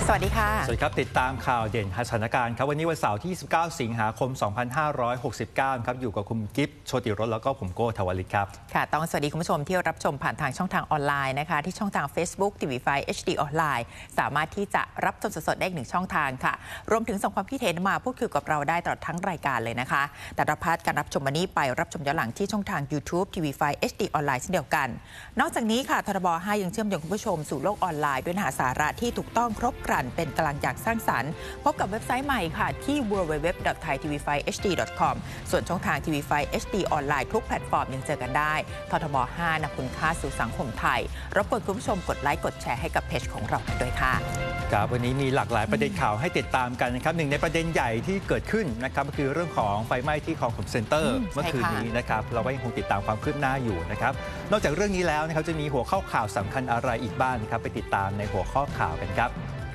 สวัสดีค่ะสวัสดีครับติดตามข่าวเด่นสถานการณ์ครับวันนี้วันเสาร์ที่29สิงหาคม2569ครับอยู่กับคุณกิฟต์โชติรสแล้วก็ผมโก้ทวลิตครับค่ะต้องสวัสดีคุณผู้ชมที่รับชมผ่านทางช่องทางออนไลน์นะคะที่ช่องทาง Facebook TV5 HD ออนไลน์สามารถที่จะรับชมสดๆได้อีกหนึ่งช่องทางค่ะรวมถึงส่งความคิดเห็นมาพูดคุยกับเราได้ตลอดทั้งรายการเลยนะคะแต่รับพาร์ทการรับชมวันนี้ไปรับชมย้อนหลังที่ช่องทาง YouTube TV5 HD ออนไลน์เช่นเดียวกันนอกจากนี้ค่ะทบ5ยังเชื่อมโยงคุณผู้ชมสู่โลกออนไลน์ด้วยเนื้อหาสาระที่ถูกต้องครบครันเป็นกำลังสร้างสรรค์พบกับเว็บไซต์ใหม่ค่ะที่ www.thaitv5hd.com ส่วนช่องทาง TV5 HD ออนไลน์ทุกแพลตฟอร์มยังเจอกันได้ทบ5นำคุณค่าสู่สังคมไทยรบกวนคุณผู้ชมกดไลค์กดแชร์ให้กับเพจของเราด้วยค่ะครับวันนี้มีหลากหลายประเด็นข่าวให้ติดตามกันนะครับหนึ่งในประเด็นใหญ่ที่เกิดขึ้นนะครับก็คือเรื่องของไฟไหม้ที่คลองถมเซ็นเตอร์เมื่อคืนนี้นะครับเราก็ยังคงติดตามความคืบหน้าอยู่นะครับนอกจากเรื่องนี้แล้วนะครับจะมีหัวข้อข่าวสำคัญอะไรอีกบ้างนะครับไปติดตามในหัวข้อข่าวกันครับ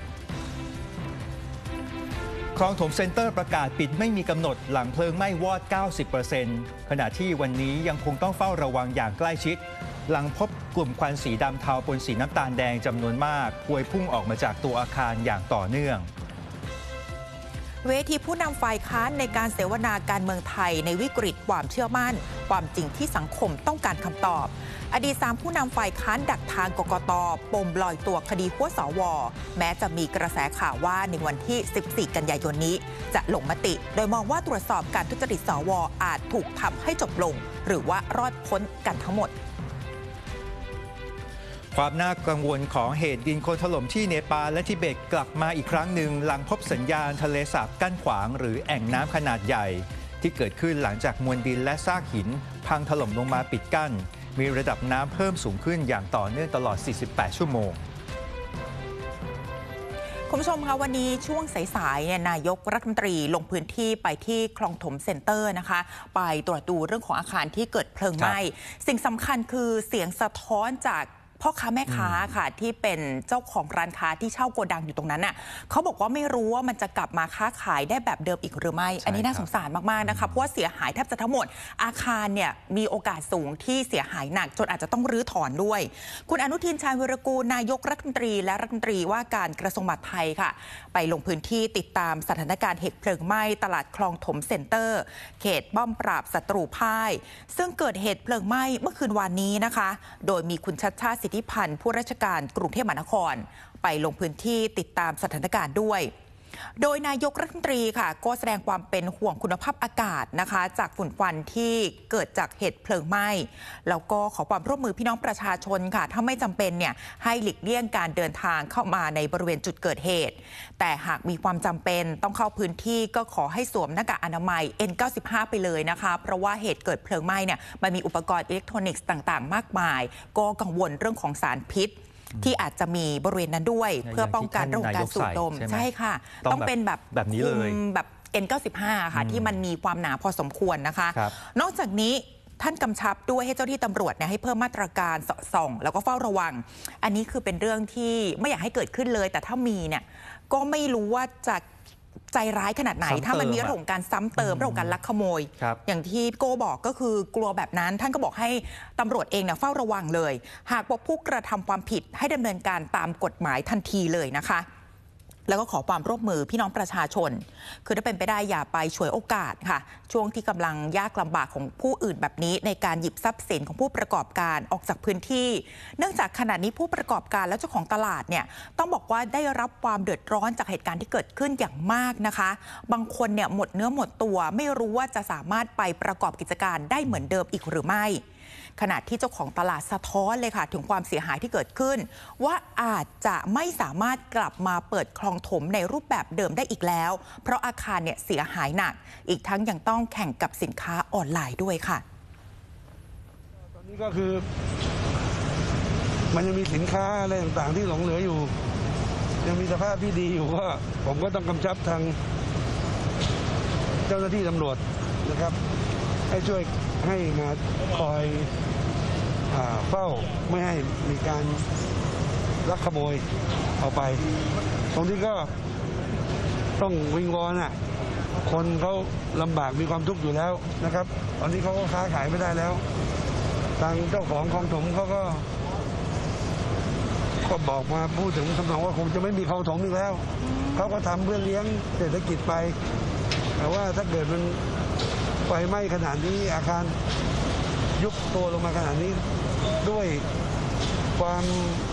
คลองถมเซ็นเตอร์ประกาศปิดไม่มีกำหนดหลังเพลิงไหม้วอด 90% ขณะที่วันนี้ยังคงต้องเฝ้าระวังอย่างใกล้ชิดหลังพบกลุ่มควันสีดำเทาปนสีน้ำตาลแดงจำนวนมากพวยพุ่งออกมาจากตัวอาคารอย่างต่อเนื่องเวทีผู้นำฝ่ายค้านในการเสวนาการเมืองไทยในวิกฤตความเชื่อมั่นความจริงที่สังคมต้องการคำตอบอดีต3ผู้นำฝ่ายค้านดักทางกกต.ปมลอยตัวคดีหัวสว.แม้จะมีกระแสข่าวว่าในวันที่ 14 กันยายนนี้จะลงมติโดยมองว่าตรวจสอบการทุจริตสว.อาจถูกทำให้จบลงหรือว่ารอดพ้นกันทั้งหมดความน่ากังวลของเหตุดินโคลนถล่มที่เนปาลและทิเบตกลับมาอีกครั้งหนึ่งหลังพบสัญญาณทะเลสาบกั้นขวางหรือแอ่งน้ำขนาดใหญ่ที่เกิดขึ้นหลังจากมวลดินและซากหินพังถล่มลงมาปิดกั้นมีระดับน้ำเพิ่มสูงขึ้นอย่างต่อเนื่องตลอด 48 ชั่วโมงคุณผู้ชมคะวันนี้ช่วงสายๆนายกรัฐมนตรีลงพื้นที่ไปที่คลองถมเซ็นเตอร์นะคะไปตรวจดูเรื่องของอาคารที่เกิดเพลิงไหม้สิ่งสำคัญคือเสียงสะท้อนจากพ่อค้าแม่ค้าค่ะที่เป็นเจ้าของร้านค้าที่เช่าโกดังอยู่ตรงนั้นน่ะเขาบอกว่าไม่รู้ว่ามันจะกลับมาค้าขายได้แบบเดิมอีกหรือไม่อันนี้น่าสงสารมากๆนะคะเพราะว่าเสียหายแทบจะทั้งหมดอาคารเนี่ยมีโอกาสสูงที่เสียหายหนักจนอาจจะต้องรื้อถอนด้วยคุณอนุทินชาญวิรากูลนายกรัฐมนตรีและรัฐมนตรีว่าการกระทรวงมหาดไทยค่ะไปลงพื้นที่ติดตามสถานการณ์เหตุเพลิงไหม้ตลาดคลองถมเซ็นเตอร์เขตป้อมปราบศัตรูพ่ายซึ่งเกิดเหตุเพลิงไหม้เมื่อคืนวานนี้นะคะโดยมีคุณชัชชาติสิทธิพันธ์ผู้ราชการกรุงเทพมหานครไปลงพื้นที่ติดตามสถานการณ์ด้วยโดยนายกรัฐมนตรีค่ะก็แสดงความเป็นห่วงคุณภาพอากาศนะคะจากฝุ่นควันที่เกิดจากเหตุเพลิงไหม้แล้วก็ขอความร่วมมือพี่น้องประชาชนค่ะถ้าไม่จำเป็นเนี่ยให้หลีกเลี่ยงการเดินทางเข้ามาในบริเวณจุดเกิดเหตุแต่หากมีความจำเป็นต้องเข้าพื้นที่ก็ขอให้สวมหน้ากากอนามัย N95 ไปเลยนะคะเพราะว่าเหตุเกิดเพลิงไหม้เนี่ยมันมีอุปกรณ์อิเล็กทรอนิกส์ต่างๆมากมายก็กังวลเรื่องของสารพิษที่อาจจะมีบริเวณนั้นด้วยเพื่อป้องกันเรื่องของการสูดดมใช่ค่ะต้องเป็นแบบนี้เลยแบบ N95 ค่ะที่มันมีความหนาพอสมควรนะคะนอกจากนี้ท่านกำชับด้วยให้เจ้าที่ตำรวจเนี่ยให้เพิ่มมาตรการส่องแล้วก็เฝ้าระวังอันนี้คือเป็นเรื่องที่ไม่อยากให้เกิดขึ้นเลยแต่ถ้ามีเนี่ยก็ไม่รู้ว่าจะใจร้ายขนาดไหนถ้ามันมีเรื่องของการซ้ำเติมเรื่องของการลักขโมยอย่างที่โก้บอกก็คือกลัวแบบนั้นท่านก็บอกให้ตำรวจเองเนี่ยเฝ้าระวังเลยหากพบผู้กระทำความผิดให้ดำเนินการตามกฎหมายทันทีเลยนะคะแล้วก็ขอความร่วมมือพี่น้องประชาชนคือถ้าเป็นไปได้อย่าไปฉวยโอกาสค่ะช่วงที่กำลังยากลำบากของผู้อื่นแบบนี้ในการหยิบทรัพย์สินของผู้ประกอบการออกจากพื้นที่เนื่องจากขณะนี้ผู้ประกอบการและเจ้าของตลาดเนี่ยต้องบอกว่าได้รับความเดือดร้อนจากเหตุการณ์ที่เกิดขึ้นอย่างมากนะคะบางคนเนี่ยหมดเนื้อหมดตัวไม่รู้ว่าจะสามารถไปประกอบกิจการได้เหมือนเดิมอีกหรือไม่ขณะที่เจ้าของตลาดสะท้อนเลยค่ะถึงความเสียหายที่เกิดขึ้นว่าอาจจะไม่สามารถกลับมาเปิดคลองถมในรูปแบบเดิมได้อีกแล้วเพราะอาคารเนี่ยเสียหายหนักอีกทั้งยังต้องแข่งกับสินค้าออนไลน์ด้วยค่ะตอนนี้ก็คือมันยังมีสินค้าอะไรต่างๆที่หลงเหลืออยู่ยังมีสภาพที่ดีอยู่ก็ผมก็ต้องกำชับทางเจ้าหน้าที่ตำรวจนะครับให้ช่วยให้มาคอยเฝ้าไม่ให้มีการลักขโมยเอาไปตรงนี้ก็ต้องวิงวอนคนเขาลำบากมีความทุกข์อยู่แล้วนะครับตอนนี้เขาก็ค้าขายไม่ได้แล้วทางเจ้าของคลองถมเขาก็ขก็บอกมาพูดถึงทำนองว่าคงจะไม่มีคลองถมอีกแล้วเขาก็ทำเพื่อเลี้ยงเศรษฐกิจไปแต่ว่าถ้าเกิดมันไฟไหม้ขนาดนี้อาคารยุบตัวลงมาขนาดนี้ด้วยความ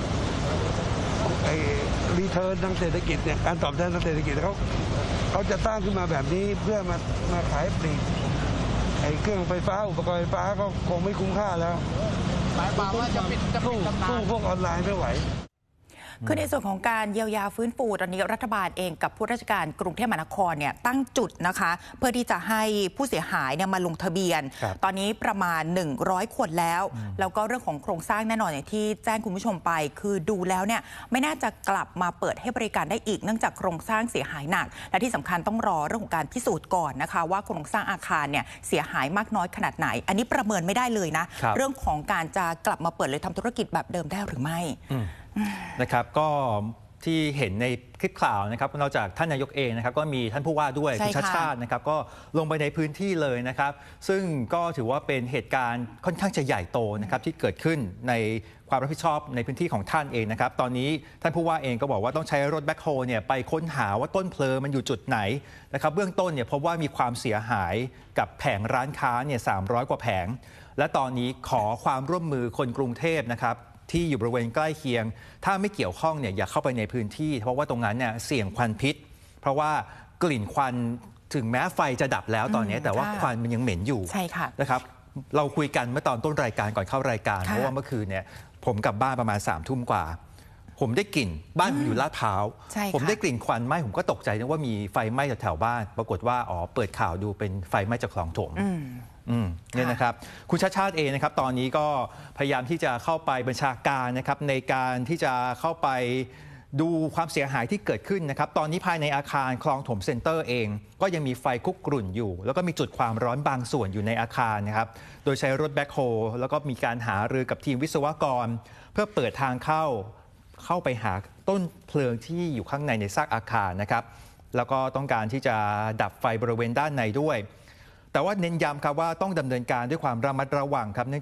รีเทิร์นทางเศรษฐกิจเนี่ยการตอบแทนทางเศรษฐกิจเขาจะตั้งขึ้นมาแบบนี้เพื่อมาขายปลีกเครื่องไฟฟ้าอุปกรณ์ไฟฟ้าก็คงไม่คุ้มค่าแล้วหมายความว่าจะปิดตำนานพวกออนไลน์ไม่ไหวคือในส่วนของการเยียวยาฟื้นฟูตอนนี้รัฐบาลเองกับผู้ราชการกรุงเทพมหานครเนี่ยตั้งจุดนะคะเพื่อที่จะให้ผู้เสียหายเนี่ยมาลงทะเบียนตอนนี้ประมาณ100คนแล้วแล้วก็เรื่องของโครงสร้างแน่นอนอย่างที่แจ้งคุณผู้ชมไปคือดูแล้วเนี่ยไม่น่าจะกลับมาเปิดให้บริการได้อีกเนื่องจากโครงสร้างเสียหายหนักและที่สำคัญต้องรอเรื่องของการพิสูจน์ก่อนนะคะว่าโครงสร้างอาคารเนี่ยเสียหายมากน้อยขนาดไหนอันนี้ประเมินไม่ได้เลยนะเรื่องของการจะกลับมาเปิดเลยทำธุรกิจแบบเดิมได้หรือไม่นะครับก็ที่เห็นในคลิปข่าวนะครับนอกจากท่านนายกเองนะครับก็มีท่านผู้ว่าด้วยคุณชัชชาตินะครับก็ลงไปในพื้นที่เลยนะครับซึ่งก็ถือว่าเป็นเหตุการณ์ค่อนข้างจะใหญ่โตนะครับที่เกิดขึ้นในความรับผิดชอบในพื้นที่ของท่านเองนะครับตอนนี้ท่านผู้ว่าเองก็บอกว่าต้องใช้รถแบ็คโฮเนี่ยไปค้นหาว่าต้นเพลิงมันอยู่จุดไหนนะครับเบื้องต้นเนี่ยพบว่ามีความเสียหายกับแผงร้านค้าเนี่ย300 กว่าแผงและตอนนี้ขอความร่วมมือคนกรุงเทพนะครับที่อยู่บริเวณใกล้เคียงถ้าไม่เกี่ยวข้องเนี่ยอย่าเข้าไปในพื้นที่เพราะว่าตรงนั้นเนี่ยเสี่ยงควันพิษเพราะว่ากลิ่นควันถึงแม้ไฟจะดับแล้วตอนนี้แต่ว่าควันมันยังเหม็นอยู่ใช่ค่ะนะครับเราคุยกันเมื่อตอนต้นรายการก่อนเข้ารายการเพราะว่าเมื่อคืนเนี่ยผมกลับบ้านประมาณ3 ทุ่มกว่าผมได้กลิ่นบ้านผมอยู่ลาดพร้าวผมได้กลิ่นควันไหม้ผมก็ตกใจนึกว่ามีไฟไหม้แถวบ้านปรากฏว่าอ๋อเปิดข่าวดูเป็นไฟไหม้จากคลองถมเนี่ยนะครับคุณชาติชาติเองนะครับตอนนี้ก็พยายามที่จะเข้าไปบัญชาการนะครับในการที่จะเข้าไปดูความเสียหายที่เกิดขึ้นนะครับตอนนี้ภายในอาคารคลองถมเซ็นเตอร์เองก็ยังมีไฟคุกกรุ่นอยู่แล้วก็มีจุดความร้อนบางส่วนอยู่ในอาคารนะครับโดยใช้รถแบ็คโฮแล้วก็มีการหารือกับทีมวิศวกรเพื่อเปิดทางเข้าไปหาต้นเพลิงที่อยู่ข้างในซากอาคารนะครับแล้วก็ต้องการที่จะดับไฟบริเวณด้านในด้วยแต่ว่าเน้นย้ำครับว่าต้องดำเนินการด้วยความระมัดระวังครับ